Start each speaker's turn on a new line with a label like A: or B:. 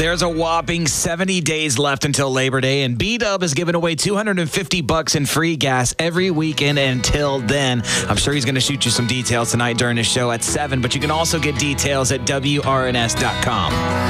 A: There's a whopping 70 days left until Labor Day, and B-Dub is giving away $250 in free gas every weekend until then. I'm sure he's going to shoot you some details tonight during the show at 7, but you can also get details at WRNS.com.